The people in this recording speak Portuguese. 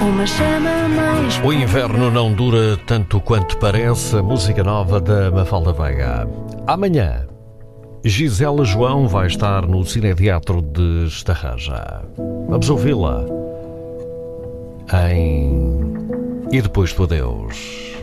Uma chama mais. O inverno não dura tanto quanto parece. A música nova da Mafalda Veiga. Amanhã, Gisela João vai estar no Cineteatro de Estarraja. Vamos ouvi-la em E Depois do Adeus.